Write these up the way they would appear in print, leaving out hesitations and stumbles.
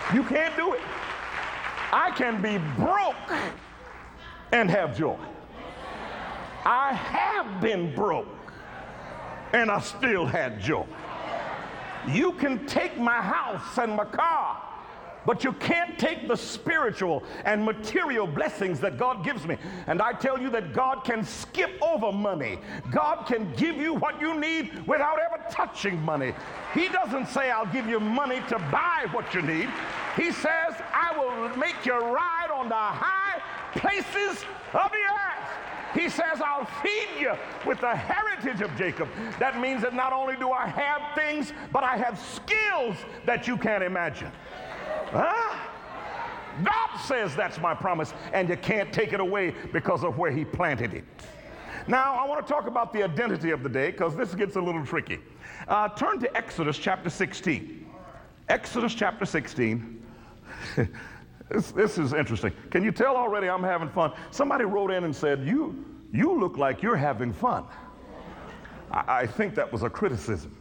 You can't do it. I can be broke and have joy. I have been broke and I still had joy. You can take my house and my car, but you can't take the spiritual and material blessings that God gives me. And I tell you that God can skip over money. God can give you what you need without ever touching money. He doesn't say, I'll give you money to buy what you need. He says, I will make you ride on the high places of the earth. He says, I'll feed you with the heritage of Jacob. That means that not only do I have things, but I have skills that you can't imagine. Huh? God says that's my promise, and you can't take it away because of where he planted it. Now, I want to talk about the identity of the day because this gets a little tricky. Turn to Exodus chapter 16. Exodus chapter 16. This is interesting. Can you tell already I'm having fun? Somebody wrote in and said, you look like you're having fun. I think that was a criticism.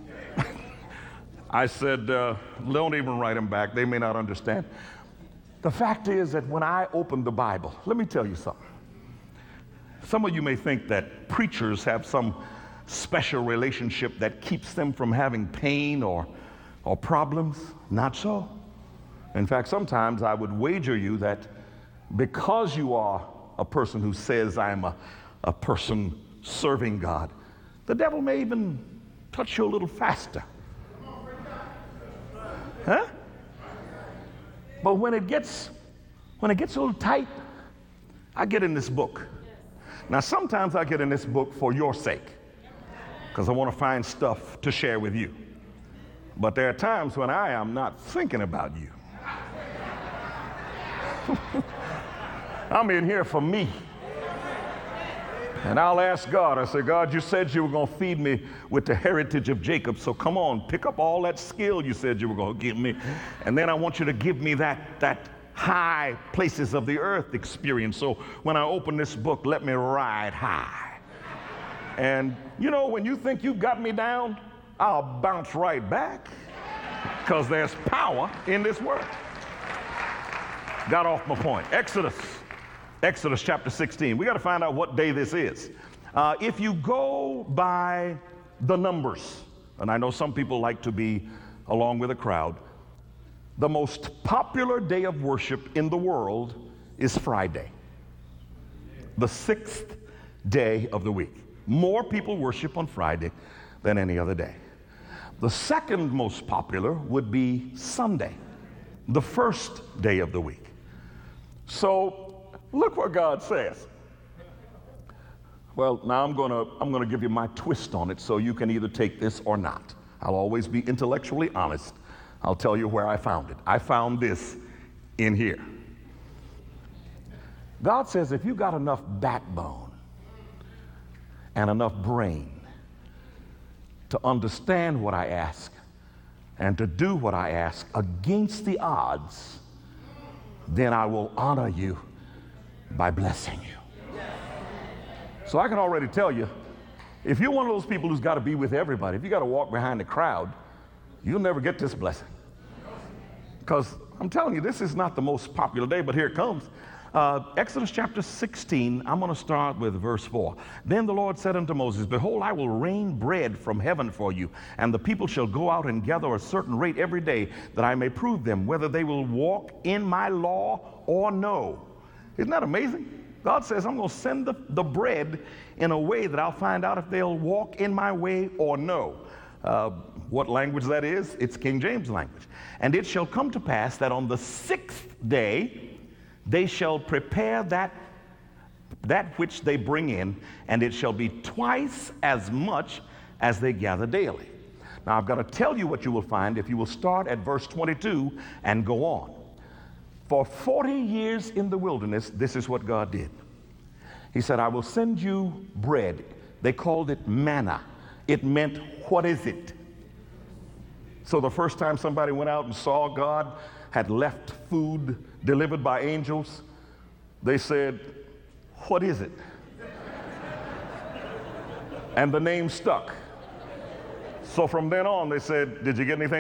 I said, don't even write them back. They may not understand. The fact is that when I opened the Bible, let me tell you something. Some of you may think that preachers have some special relationship that keeps them from having pain or problems. Not so. In fact, sometimes I would wager you that because you are a person who says I'm a person serving God, the devil may even touch you a little faster. Huh? But when it gets a little tight, I get in this book. Now, sometimes I get in this book for your sake, because I want to find stuff to share with you. But there are times when I am not thinking about you. I'm in here for me. And I'll ask God, I say, God, you said you were going to feed me with the heritage of Jacob, so come on, pick up all that skill you said you were going to give me. And then I want you to give me that high places of the earth experience. So when I open this book, let me ride high. And you know, when you think you've got me down, I'll bounce right back, because there's power in this word. Got off my point. Exodus chapter 16. We got to find out what day this is. If you go by the numbers, and I know some people like to be along with a crowd, the most popular day of worship in the world is Friday, the 6th day of the week. More people worship on Friday than any other day. The second most popular would be Sunday, the 1st day of the week. So look what God says. Well, now I'm going to give you my twist on it, so you can either take this or not. I'll always be intellectually honest. I'll tell you where I found it. I found this in here. God says if you got enough backbone and enough brain to understand what I ask and to do what I ask against the odds, then I will honor you by blessing you. So I can already tell you, if you're one of those people who's got to be with everybody, if you got to walk behind the crowd, you'll never get this blessing. Because I'm telling you, this is not the most popular day, but here it comes. Exodus chapter 16, I'm going to start with verse 4. Then the Lord said unto Moses, Behold, I will rain bread from heaven for you, and the people shall go out and gather a certain rate every day, that I may prove them whether they will walk in my law or no. Isn't that amazing? God says, I'm going to send the bread in a way that I'll find out if they'll walk in my way or no. What language that is? It's King James language. And it shall come to pass that on the 6th day they shall prepare that which they bring in, and it shall be twice as much as they gather daily. Now I've got to tell you what you will find if you will start at verse 22 and go on. For 40 years in the wilderness, this is what God did. He said, I will send you bread. They called it manna. It meant, what is it? So the first time somebody went out and saw God had left food delivered by angels, they said, what is it? And the name stuck. So from then on, they said, did you get anything